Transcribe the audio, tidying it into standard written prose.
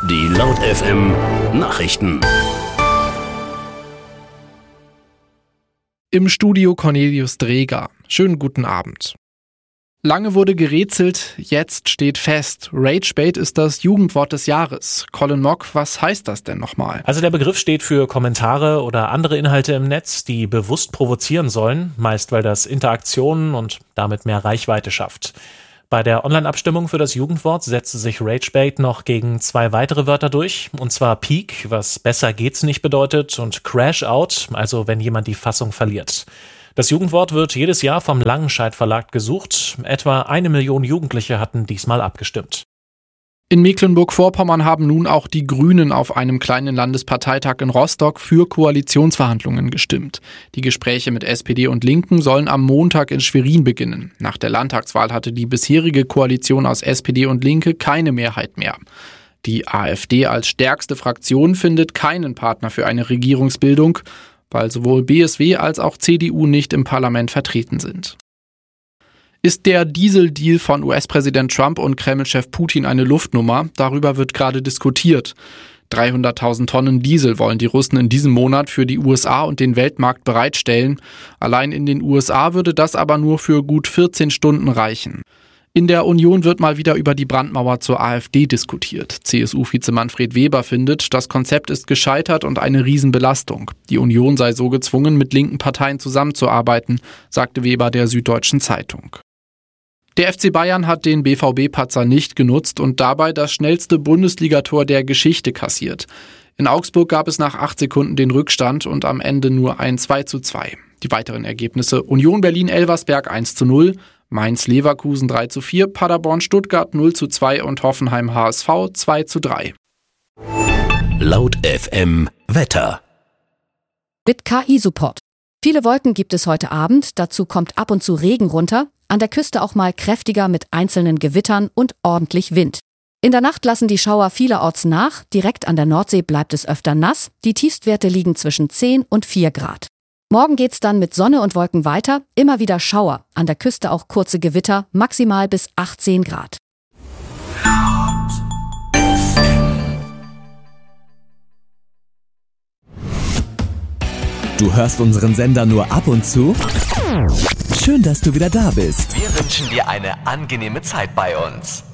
Die Laut FM Nachrichten. Im Studio Cornelius Dreger. Schönen guten Abend. Lange wurde gerätselt, jetzt steht fest. Ragebait ist das Jugendwort des Jahres. Colin Mock, was heißt das denn nochmal? Also der Begriff steht für Kommentare oder andere Inhalte im Netz, die bewusst provozieren sollen, meist weil das Interaktionen und damit mehr Reichweite schafft. Bei der Online-Abstimmung für das Jugendwort setzte sich Ragebait noch gegen 2 weitere Wörter durch, und zwar Peak, was besser geht's nicht bedeutet, und Crash Out, also wenn jemand die Fassung verliert. Das Jugendwort wird jedes Jahr vom Langenscheidt Verlag gesucht. Etwa 1 Million Jugendliche hatten diesmal abgestimmt. In Mecklenburg-Vorpommern haben nun auch die Grünen auf einem kleinen Landesparteitag in Rostock für Koalitionsverhandlungen gestimmt. Die Gespräche mit SPD und Linken sollen am Montag in Schwerin beginnen. Nach der Landtagswahl hatte die bisherige Koalition aus SPD und Linke keine Mehrheit mehr. Die AfD als stärkste Fraktion findet keinen Partner für eine Regierungsbildung, weil sowohl BSW als auch CDU nicht im Parlament vertreten sind. Ist der Dieseldeal von US-Präsident Trump und Kreml-Chef Putin eine Luftnummer? Darüber wird gerade diskutiert. 300.000 Tonnen Diesel wollen die Russen in diesem Monat für die USA und den Weltmarkt bereitstellen. Allein in den USA würde das aber nur für gut 14 Stunden reichen. In der Union wird mal wieder über die Brandmauer zur AfD diskutiert. CSU-Vize Manfred Weber findet, das Konzept ist gescheitert und eine Riesenbelastung. Die Union sei so gezwungen, mit linken Parteien zusammenzuarbeiten, sagte Weber der Süddeutschen Zeitung. Der FC Bayern hat den BVB-Patzer nicht genutzt und dabei das schnellste Bundesligator der Geschichte kassiert. In Augsburg gab es nach 8 Sekunden den Rückstand und am Ende nur ein 2:2. Die weiteren Ergebnisse: Union Berlin-Elversberg 1:0, Mainz-Leverkusen 3:4, Paderborn-Stuttgart 0:2 und Hoffenheim-HSV 2:3. Laut FM Wetter. Mit KI-Support. Viele Wolken gibt es heute Abend, dazu kommt ab und zu Regen runter, an der Küste auch mal kräftiger mit einzelnen Gewittern und ordentlich Wind. In der Nacht lassen die Schauer vielerorts nach, direkt an der Nordsee bleibt es öfter nass, die Tiefstwerte liegen zwischen 10 und 4 Grad. Morgen geht's dann mit Sonne und Wolken weiter, immer wieder Schauer, an der Küste auch kurze Gewitter, maximal bis 18 Grad. Du hörst unseren Sender nur ab und zu? Schön, dass du wieder da bist. Wir wünschen dir eine angenehme Zeit bei uns.